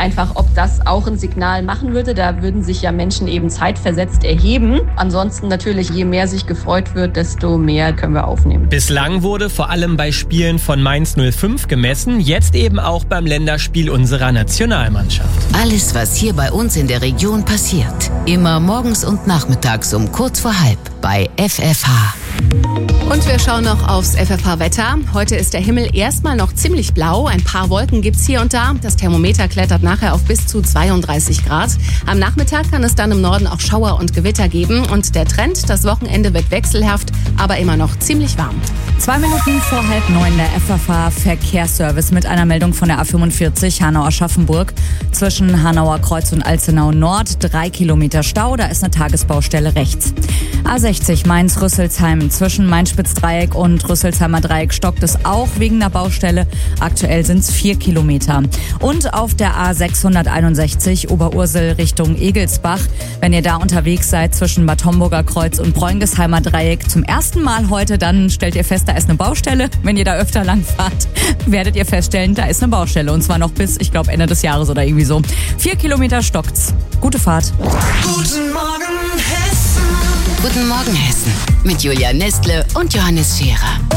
einfach, ob das auch ein Signal machen würde. Da würden sich ja Menschen eben zeitversetzt erheben. Ansonsten natürlich, je mehr sich gefreut wird, desto mehr können wir aufnehmen. Bislang wurde vor allem bei Spielen von Mainz 05 gemessen, jetzt eben auch beim Länderspiel unserer Nationalmannschaft. Alles, was hier bei uns in der Region passiert. Immer morgens und nachmittags um kurz vor halb bei FFH. Und wir schauen noch aufs FFH-Wetter. Heute ist der Himmel erstmal noch ziemlich blau. Ein paar Wolken gibt's hier und da. Das Thermometer klettert nachher auf bis zu 32 Grad. Am Nachmittag kann es dann im Norden auch Schauer und Gewitter geben. Und der Trend, das Wochenende wird wechselhaft, aber immer noch ziemlich warm. 2 Minuten vor 8:30 der FFH Verkehrsservice mit einer Meldung von der A45 Hanau-Aschaffenburg. Zwischen Hanauer Kreuz und Alzenau Nord 3 Kilometer Stau, da ist eine Tagesbaustelle rechts. A60 Mainz-Rüsselsheim zwischen Main-Spitz-Dreieck und Rüsselsheimer Dreieck stockt es auch wegen einer Baustelle. Aktuell sind es 4 Kilometer. Und auf der A661 Oberursel Richtung Egelsbach. Wenn ihr da unterwegs seid zwischen Bad Homburger Kreuz und Bräungesheimer Dreieck zum ersten Mal heute, dann stellt ihr fest, da ist eine Baustelle. Wenn ihr da öfter lang fahrt, werdet ihr feststellen, da ist eine Baustelle. Und zwar noch bis, ich glaube, Ende des Jahres oder irgendwie so. 4 Kilometer stockt's. Gute Fahrt. Guten Morgen, Hessen. Guten Morgen, Hessen. Mit Julia Nestle und Johannes Scherer.